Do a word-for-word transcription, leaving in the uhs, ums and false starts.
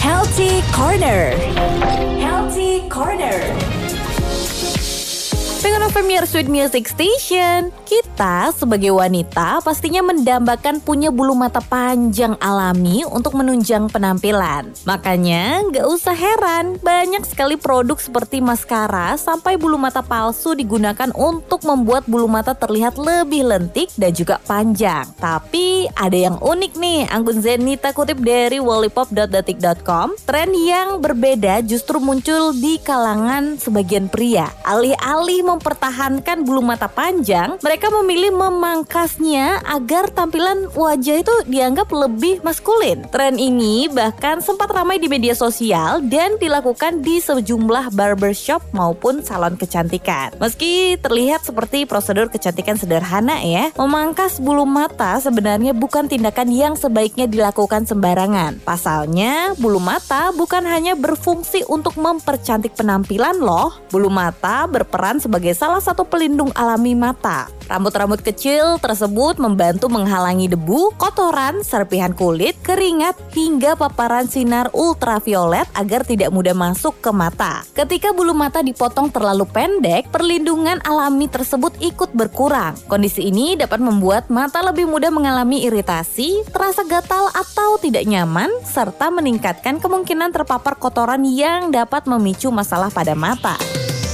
Healthy Corner. Healthy Corner. Pengen Premier Sweet Music Station, kita sebagai wanita pastinya mendambakan punya bulu mata panjang alami untuk menunjang penampilan. Makanya gak usah heran, banyak sekali produk seperti maskara sampai bulu mata palsu digunakan untuk membuat bulu mata terlihat lebih lentik dan juga panjang. Tapi ada yang unik nih, Anggun Zenita kutip dari wallipop dot detik dot com, tren yang berbeda justru muncul di kalangan sebagian pria. Alih-alih mempertahankan bulu mata panjang, mereka memilih memangkasnya agar tampilan wajah itu dianggap lebih maskulin. Tren ini bahkan sempat ramai di media sosial dan dilakukan di sejumlah barbershop maupun salon kecantikan. Meski terlihat seperti prosedur kecantikan sederhana ya, memangkas bulu mata sebenarnya bukan tindakan yang sebaiknya dilakukan sembarangan. Pasalnya, bulu mata bukan hanya berfungsi untuk mempercantik penampilan loh. Bulu mata berperan sebagai salah satu pelindung alami mata. Rambut-rambut kecil tersebut membantu menghalangi debu, kotoran, serpihan kulit, keringat, hingga paparan sinar ultraviolet agar tidak mudah masuk ke mata. Ketika bulu mata dipotong terlalu pendek, perlindungan alami tersebut ikut berkurang. Kondisi ini dapat membuat mata lebih mudah mengalami iritasi, terasa gatal atau tidak nyaman, serta meningkatkan kemungkinan terpapar kotoran yang dapat memicu masalah pada mata.